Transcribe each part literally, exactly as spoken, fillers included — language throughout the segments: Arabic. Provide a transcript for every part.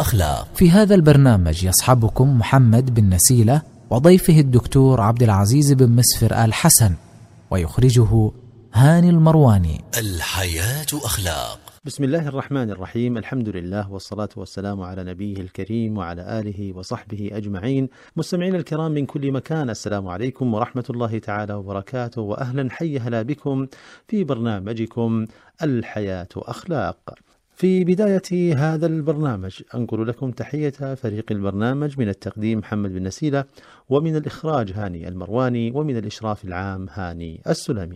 أخلاق. في هذا البرنامج يصحبكم محمد بن نسيلة وضيفه الدكتور عبد العزيز بن مسفر آل حسن، ويخرجه هاني المرواني. الحياة أخلاق. بسم الله الرحمن الرحيم، الحمد لله والصلاة والسلام على نبيه الكريم وعلى آله وصحبه أجمعين. مستمعين الكرام من كل مكان، السلام عليكم ورحمة الله تعالى وبركاته، وأهلا حي هلا بكم في برنامجكم الحياة أخلاق. في بداية هذا البرنامج أنقل لكم تحية فريق البرنامج، من التقديم محمد بن نسيلة، ومن الإخراج هاني المرواني، ومن الإشراف العام هاني السلمي.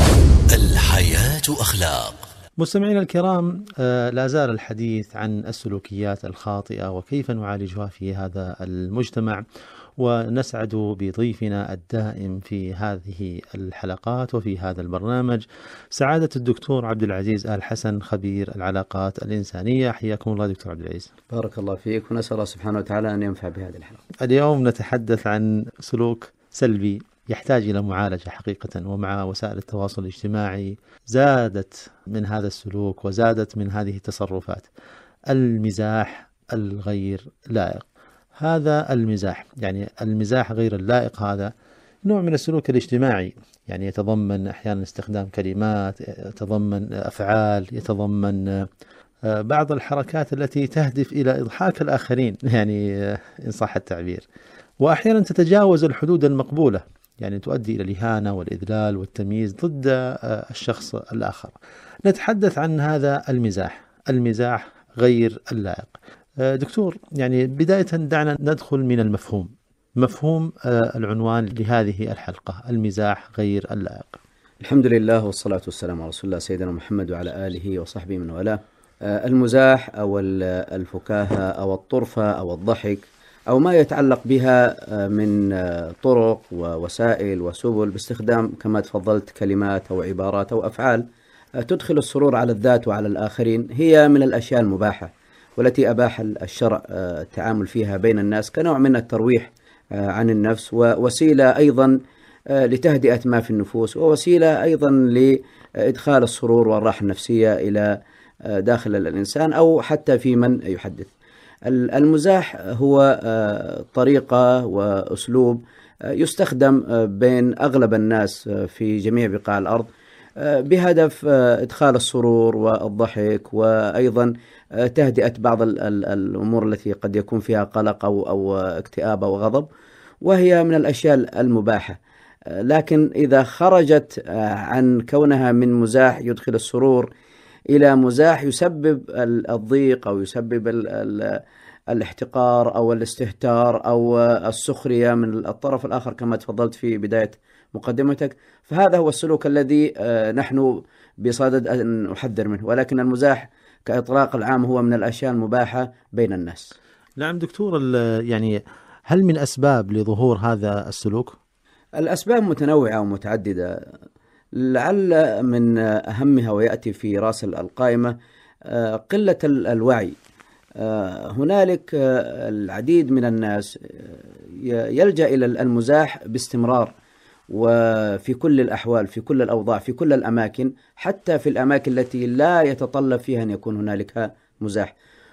الحياة أخلاق. مستمعينا الكرام، لا زال الحديث عن السلوكيات الخاطئة وكيف نعالجها في هذا المجتمع، ونسعد بضيفنا الدائم في هذه الحلقات وفي هذا البرنامج سعادة الدكتور عبد العزيز آل حسن، خبير العلاقات الإنسانية. حياكم الله دكتور عبد العزيز. بارك الله فيك، ونسأل الله سبحانه وتعالى أن ينفع بهذه الحلقة. اليوم نتحدث عن سلوك سلبي يحتاج إلى معالجة حقيقة، ومع وسائل التواصل الاجتماعي زادت من هذا السلوك وزادت من هذه التصرفات. المزاح الغير لائق، هذا المزاح يعني المزاح غير اللائق هذا نوع من السلوك الاجتماعي، يعني يتضمن أحيانا استخدام كلمات، يتضمن أفعال، يتضمن بعض الحركات التي تهدف إلى إضحاك الآخرين، يعني إن صح التعبير، وأحيانا تتجاوز الحدود المقبولة، يعني تؤدي إلى الإهانة والإذلال والتمييز ضد الشخص الآخر. نتحدث عن هذا المزاح، المزاح غير اللائق. دكتور، يعني بداية دعنا ندخل من المفهوم، مفهوم العنوان لهذه الحلقة، المزاح غير اللائق. الحمد لله والصلاة والسلام على رسول الله سيدنا محمد وعلى آله وصحبه من والاه. المزاح أو الفكاهة أو الطرفة أو الضحك أو ما يتعلق بها من طرق ووسائل وسبل باستخدام كما تفضلت كلمات أو عبارات أو أفعال تدخل السرور على الذات وعلى الآخرين، هي من الأشياء المباحة والتي أباح الشرع التعامل فيها بين الناس كنوع من الترويح عن النفس، ووسيلة أيضا لتهدئة ما في النفوس، ووسيلة أيضا لإدخال السرور والراحة النفسية إلى داخل الإنسان أو حتى في من يحدث. المزاح هو طريقة وأسلوب يستخدم بين أغلب الناس في جميع بقاع الأرض بهدف إدخال السرور والضحك، وأيضا تهدئة بعض الأمور التي قد يكون فيها قلق أو أو اكتئاب أو غضب، وهي من الأشياء المباحة. لكن إذا خرجت عن كونها من مزاح يدخل السرور إلى مزاح يسبب الضيق أو يسبب ال ال الاحتقار أو الاستهتار أو السخرية من الطرف الآخر كما تفضلت في بداية مقدمتك، فهذا هو السلوك الذي نحن بصدد أن نحذر منه. ولكن المزاح كإطلاق العام هو من الأشياء المباحة بين الناس. نعم دكتور، يعني هل من أسباب لظهور هذا السلوك؟ الأسباب متنوعة ومتعددة، لعل من أهمها ويأتي في رأس القائمة قلة الوعي. هنالك العديد من الناس يلجأ إلى المزاح باستمرار وفي كل الأحوال، في كل الأوضاع، في كل الأماكن، حتى في الأماكن التي لا يتطلب فيها أن يكون هنالك مزاح،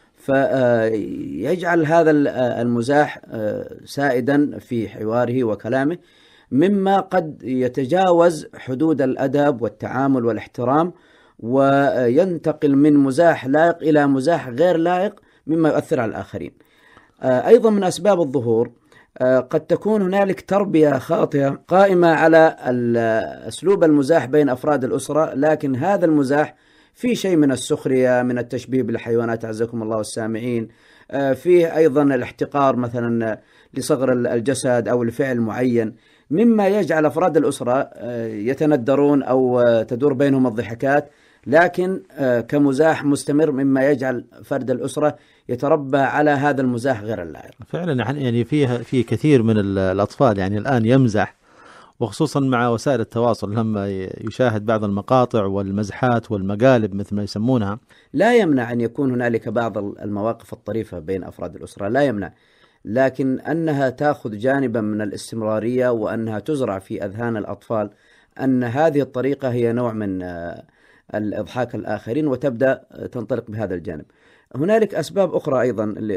فيجعل هذا المزاح سائدا في حواره وكلامه، مما قد يتجاوز حدود الأدب والتعامل والاحترام، وينتقل من مزاح لائق إلى مزاح غير لائق مما يؤثر على الآخرين. أيضا من أسباب الظهور قد تكون هنالك تربية خاطئة قائمة على أسلوب المزاح بين أفراد الأسرة، لكن هذا المزاح في شيء من السخرية، من التشبيه بالحيوانات عزكم الله والسامعين، فيه أيضا الاحتقار مثلا لصغر الجسد أو لفعل معين، مما يجعل أفراد الأسرة يتندرون أو تدور بينهم الضحكات، لكن كمزاح مستمر، مما يجعل فرد الأسرة يتربى على هذا المزاح غير اللائق. فعلا يعني فيها في كثير من الأطفال يعني الآن يمزح، وخصوصا مع وسائل التواصل لما يشاهد بعض المقاطع والمزحات والمقالب مثل ما يسمونها. لا يمنع أن يكون هنالك بعض المواقف الطريفة بين أفراد الأسرة، لا يمنع، لكن أنها تأخذ جانبا من الاستمرارية، وأنها تزرع في أذهان الأطفال أن هذه الطريقة هي نوع من الإضحاك الآخرين، وتبدأ تنطلق بهذا الجانب. هنالك أسباب أخرى أيضا